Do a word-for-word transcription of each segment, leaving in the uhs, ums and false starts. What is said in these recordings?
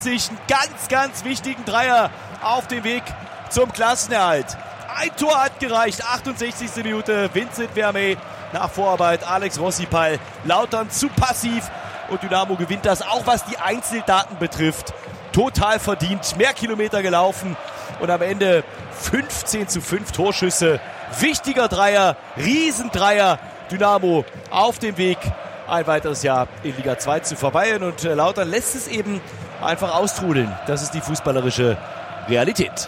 Sich einen ganz, ganz wichtigen Dreier auf dem Weg zum Klassenerhalt. Ein Tor hat gereicht, achtundsechzigste Minute, Vincent Vermey nach Vorarbeit, Alex Rossipal, Lautern zu passiv und Dynamo gewinnt das, auch was die Einzeldaten betrifft, total verdient, mehr Kilometer gelaufen und am Ende fünfzehn zu fünf Torschüsse, wichtiger Dreier, Riesendreier, Dynamo auf dem Weg, ein weiteres Jahr in Liga zwei zu verweilen und Lautern lässt es eben einfach austrudeln. Das ist die fußballerische Realität.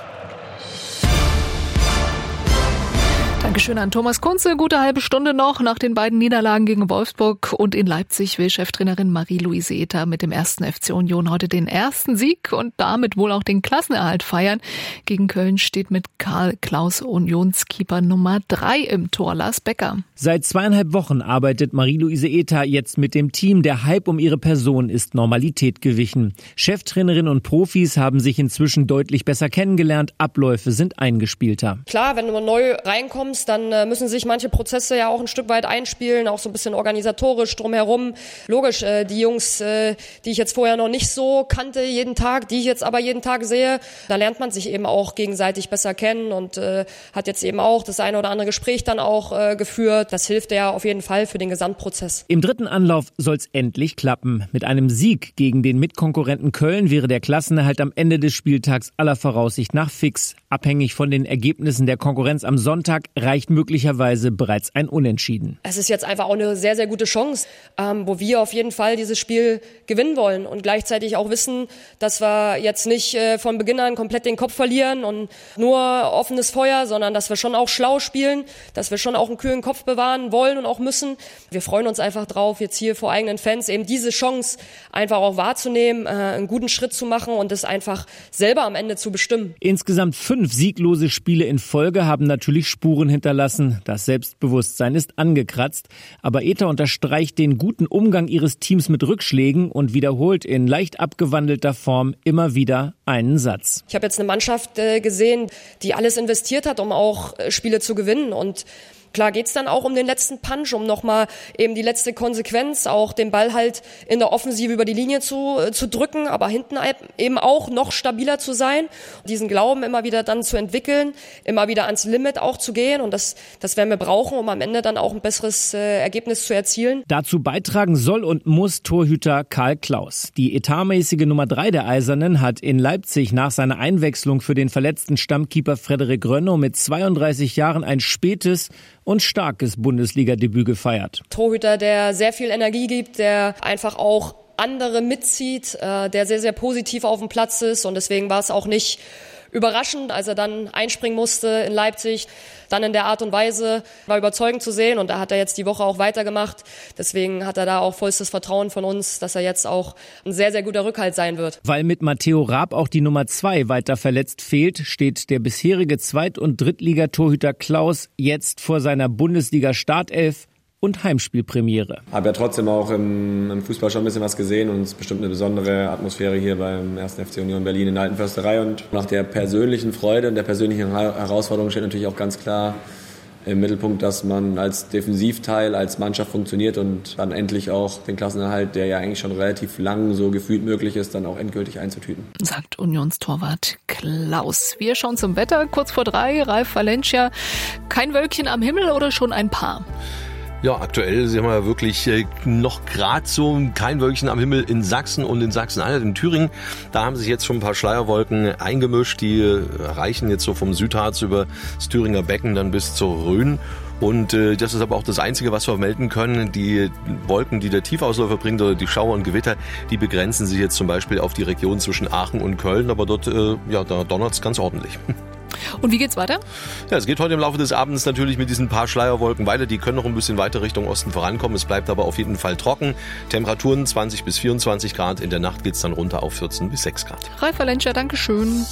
Dankeschön an Thomas Kunze. Gute halbe Stunde noch nach den beiden Niederlagen gegen Wolfsburg und in Leipzig will Cheftrainerin Marie-Louise Ether mit dem ersten F C Union heute den ersten Sieg und damit wohl auch den Klassenerhalt feiern. Gegen Köln steht mit Karl Klaus Unionskeeper Nummer drei im Tor, Lars Becker. Seit zweieinhalb Wochen arbeitet Marie-Louise Ether jetzt mit dem Team. Der Hype um ihre Person ist Normalität gewichen. Cheftrainerin und Profis haben sich inzwischen deutlich besser kennengelernt. Abläufe sind eingespielter. Klar, wenn du neu reinkommst, dann müssen sich manche Prozesse ja auch ein Stück weit einspielen, auch so ein bisschen organisatorisch drumherum. Logisch, die Jungs, die ich jetzt vorher noch nicht so kannte jeden Tag, die ich jetzt aber jeden Tag sehe, da lernt man sich eben auch gegenseitig besser kennen und hat jetzt eben auch das eine oder andere Gespräch dann auch geführt. Das hilft ja auf jeden Fall für den Gesamtprozess. Im dritten Anlauf soll es endlich klappen. Mit einem Sieg gegen den Mitkonkurrenten Köln wäre der Klassenerhalt am Ende des Spieltags aller Voraussicht nach fix. Abhängig von den Ergebnissen der Konkurrenz am Sonntag reicht möglicherweise bereits ein Unentschieden. Es ist jetzt einfach auch eine sehr, sehr gute Chance, ähm, wo wir auf jeden Fall dieses Spiel gewinnen wollen und gleichzeitig auch wissen, dass wir jetzt nicht äh, von Beginn an komplett den Kopf verlieren und nur offenes Feuer, sondern dass wir schon auch schlau spielen, dass wir schon auch einen kühlen Kopf bewahren wollen und auch müssen. Wir freuen uns einfach drauf, jetzt hier vor eigenen Fans eben diese Chance einfach auch wahrzunehmen, äh, einen guten Schritt zu machen und es einfach selber am Ende zu bestimmen. Insgesamt fünf sieglose Spiele in Folge haben natürlich Spuren hinterlassen. Das Selbstbewusstsein ist angekratzt. Aber Ether unterstreicht den guten Umgang ihres Teams mit Rückschlägen und wiederholt in leicht abgewandelter Form immer wieder einen Satz. Ich habe jetzt eine Mannschaft äh, gesehen, die alles investiert hat, um auch äh, Spiele zu gewinnen und klar geht's dann auch um den letzten Punch, um nochmal eben die letzte Konsequenz, auch den Ball halt in der Offensive über die Linie zu, zu drücken, aber hinten eben auch noch stabiler zu sein, diesen Glauben immer wieder dann zu entwickeln, immer wieder ans Limit auch zu gehen und das, das werden wir brauchen, um am Ende dann auch ein besseres äh, Ergebnis zu erzielen. Dazu beitragen soll und muss Torhüter Karl Klaus. Die etatmäßige Nummer drei der Eisernen hat in Leipzig nach seiner Einwechslung für den verletzten Stammkeeper Frederik Rönnow mit zweiunddreißig Jahren ein spätes und starkes Bundesliga-Debüt gefeiert. Torhüter, der sehr viel Energie gibt, der einfach auch andere mitzieht, äh, der sehr, sehr positiv auf dem Platz ist und deswegen war es auch nicht überraschend, als er dann einspringen musste in Leipzig. Dann in der Art und Weise war überzeugend zu sehen und da hat er jetzt die Woche auch weitergemacht. Deswegen hat er da auch vollstes Vertrauen von uns, dass er jetzt auch ein sehr, sehr guter Rückhalt sein wird. Weil mit Matteo Raab auch die Nummer zwei weiter verletzt fehlt, steht der bisherige Zweit- und Drittligatorhüter Klaus jetzt vor seiner Bundesliga-Startelf und Heimspielpremiere. Habe ja trotzdem auch im, im Fußball schon ein bisschen was gesehen und es ist bestimmt eine besondere Atmosphäre hier beim ersten F C Union Berlin in der Alten Försterei. Und nach der persönlichen Freude und der persönlichen Herausforderung steht natürlich auch ganz klar im Mittelpunkt, dass man als Defensivteil, als Mannschaft funktioniert und dann endlich auch den Klassenerhalt, der ja eigentlich schon relativ lang so gefühlt möglich ist, dann auch endgültig einzutüten. Sagt Unionstorwart Klaus. Wir schauen zum Wetter. Kurz vor drei, Ralf Valencia. Kein Wölkchen am Himmel oder schon ein paar? Ja, aktuell sehen wir wirklich noch gerade so kein Wölkchen am Himmel in Sachsen und in Sachsen-Anhalt, in Thüringen. Da haben sich jetzt schon ein paar Schleierwolken eingemischt, die reichen jetzt so vom Südharz über das Thüringer Becken dann bis zur Rhön. Und äh, das ist aber auch das Einzige, was wir melden können. Die Wolken, die der Tiefausläufer bringt oder die Schauer und Gewitter, die begrenzen sich jetzt zum Beispiel auf die Region zwischen Aachen und Köln. Aber dort, äh, ja, da donnert's ganz ordentlich. Und wie geht's weiter? Ja, es geht heute im Laufe des Abends natürlich mit diesen paar Schleierwolken weiter. Die können noch ein bisschen weiter Richtung Osten vorankommen. Es bleibt aber auf jeden Fall trocken. Temperaturen zwanzig bis vierundzwanzig Grad. In der Nacht geht's dann runter auf vierzehn bis sechs Grad. Ralf Valencia, Dankeschön.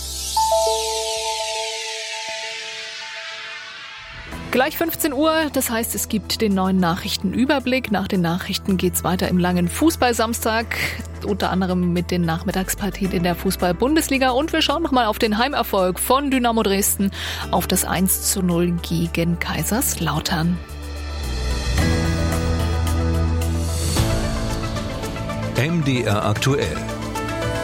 Gleich fünfzehn Uhr, das heißt, es gibt den neuen Nachrichtenüberblick. Nach den Nachrichten geht's weiter im langen Fußballsamstag, unter anderem mit den Nachmittagspartien in der Fußball-Bundesliga. Und wir schauen nochmal auf den Heimerfolg von Dynamo Dresden auf das eins zu null gegen Kaiserslautern. M D R aktuell.